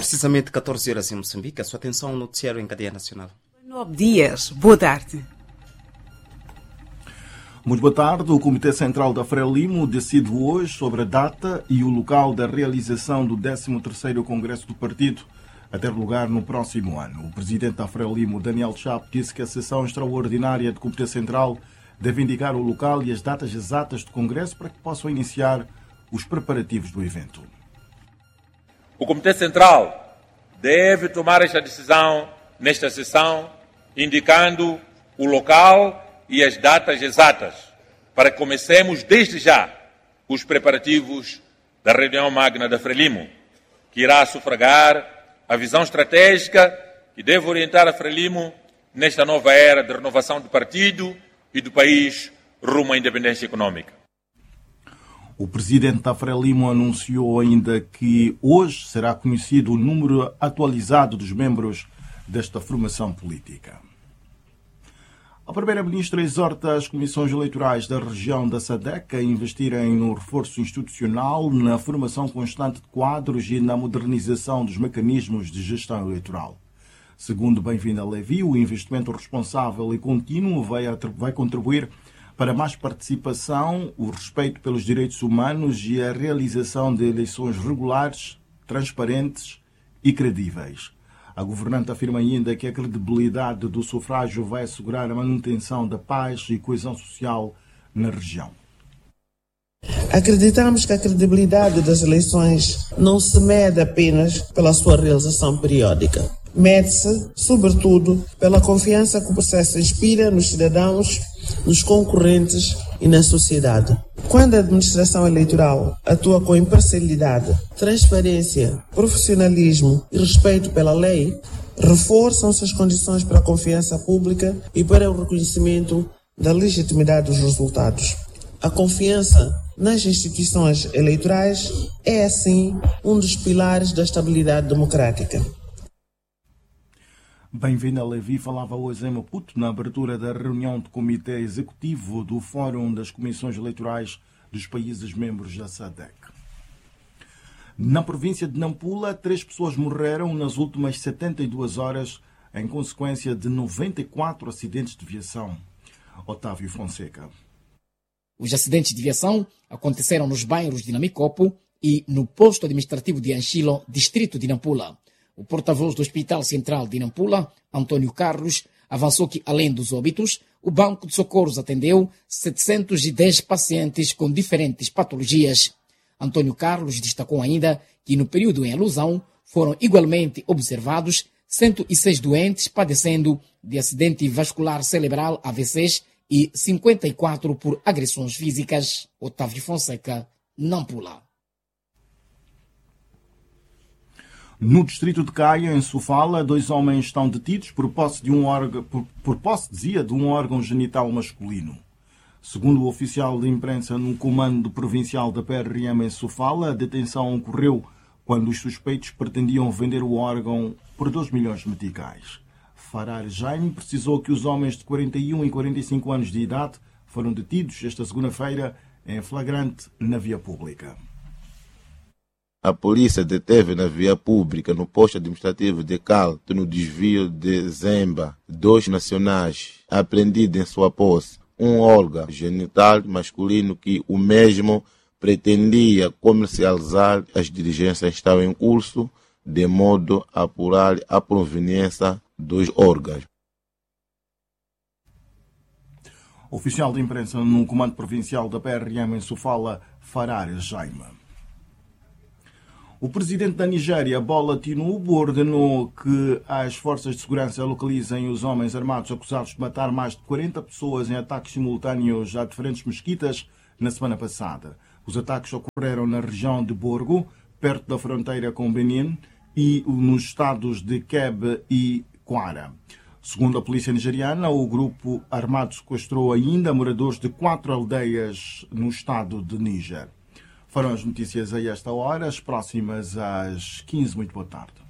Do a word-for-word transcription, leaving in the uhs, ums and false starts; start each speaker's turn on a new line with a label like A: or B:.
A: precisamente catorze horas em Moçambique. A sua atenção ao noticiário em cadeia nacional.
B: Nove dias. Boa tarde.
C: Muito boa tarde. O Comitê Central da Frelimo decide hoje sobre a data e o local da realização do décimo terceiro Congresso do Partido, a ter lugar no próximo ano. O presidente da Frelimo, Daniel Chapo, disse que a sessão extraordinária do Comitê Central deve indicar o local e as datas exatas do Congresso para que possam iniciar os preparativos do evento.
D: O Comitê Central deve tomar esta decisão nesta sessão, indicando o local e as datas exatas, para que comecemos desde já os preparativos da reunião magna da Frelimo, que irá sufragar a visão estratégica que deve orientar a Frelimo nesta nova era de renovação do partido e do país rumo à independência econômica.
C: O presidente da Frelimo anunciou ainda que hoje será conhecido o número atualizado dos membros desta formação política. A primeira-ministra exorta as comissões eleitorais da região da SADC a investirem no reforço institucional, na formação constante de quadros e na modernização dos mecanismos de gestão eleitoral. Segundo Bem-vinda Levi, o investimento responsável e contínuo vai, vai contribuir para mais participação, o respeito pelos direitos humanos e a realização de eleições regulares, transparentes e credíveis. A governante afirma ainda que a credibilidade do sufrágio vai assegurar a manutenção da paz e coesão social na região.
E: Acreditamos que a credibilidade das eleições não se mede apenas pela sua realização periódica. Mede-se, sobretudo, pela confiança que o processo inspira nos cidadãos, nos concorrentes e na sociedade. Quando a administração eleitoral atua com imparcialidade, transparência, profissionalismo e respeito pela lei, reforçam-se as condições para a confiança pública e para o reconhecimento da legitimidade dos resultados. A confiança nas instituições eleitorais é, assim, um dos pilares da estabilidade democrática.
C: Bem-vinda Levi falava hoje em Maputo na abertura da reunião do Comitê Executivo do Fórum das Comissões Eleitorais dos países membros da SADC. Na província de Nampula, três pessoas morreram nas últimas setenta e duas horas em consequência de noventa e quatro acidentes de viação. Otávio Fonseca.
F: Os acidentes de viação aconteceram nos bairros de Namicopo e no posto administrativo de Anchilo, distrito de Nampula. O porta-voz do Hospital Central de Nampula, Antônio Carlos, avançou que, além dos óbitos, o Banco de Socorros atendeu setecentos e dez pacientes com diferentes patologias. Antônio Carlos destacou ainda que, no período em alusão, foram igualmente observados cento e seis doentes padecendo de acidente vascular cerebral A V Cs e cinquenta e quatro por agressões físicas. Otávio Fonseca, Nampula.
C: No distrito de Caia, em Sofala, dois homens estão detidos por posse de um órgão, por, por posse, dizia, de um órgão genital masculino. Segundo o oficial de imprensa no comando provincial da P R M em Sofala, a detenção ocorreu quando os suspeitos pretendiam vender o órgão por dois milhões de meticais. Farar Jaime precisou que os homens de quarenta e um e quarenta e cinco anos de idade foram detidos esta segunda-feira em flagrante na via pública.
G: A polícia deteve na via pública, no posto administrativo de Calto, no desvio de Zemba, dois nacionais apreendidos em sua posse, um órgão genital masculino que o mesmo pretendia comercializar. As diligências estavam em curso, de modo a apurar a proveniência dos órgãos.
C: Oficial de imprensa no comando provincial da P R M em Sofala, Farar Jaime. O presidente da Nigéria, Bola Tinubu, ordenou que as forças de segurança localizem os homens armados acusados de matar mais de quarenta pessoas em ataques simultâneos a diferentes mesquitas na semana passada. Os ataques ocorreram na região de Borgo, perto da fronteira com Benin, e nos estados de Kebbi e Kwara. Segundo a polícia nigeriana, o grupo armado sequestrou ainda moradores de quatro aldeias no estado de Níger. Foram as notícias a esta hora, as próximas às quinze. Muito boa tarde.